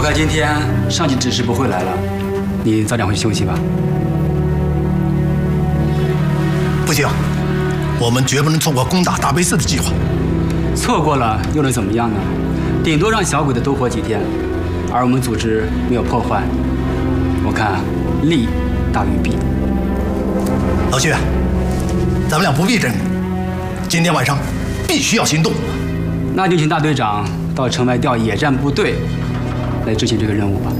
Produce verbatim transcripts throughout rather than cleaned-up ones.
看今天上级指示不会来了，你早点回去休息吧。 不行，我们绝不能错过攻打大悲寺的计划。 错过了又能怎么样呢？顶多让小鬼子多活几天，而我们组织没有破坏。我看利大于弊。 老薛，咱们俩不必争，今天晚上必须要行动。 那就请大队长到城外调野战部队来执行这个任务吧。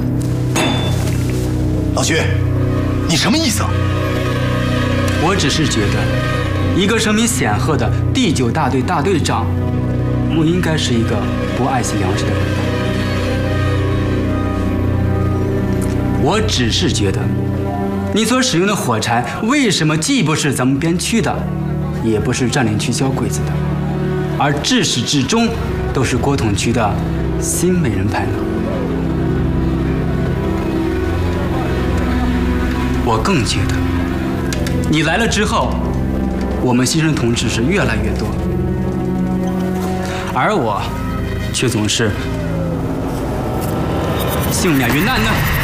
老薛，你什么意思啊？ 我只是觉得，一个声名显赫的第九大队大队长，不应该是一个不爱惜粮食的人吧？我只是觉得，你所使用的火柴为什么既不是咱们边区的，也不是占领区小鬼子的，而至始至终都是郭统区的新美人派呢？我更觉得，你来了之后，我们新生同志是越来越多，而我却总是幸免于难呢。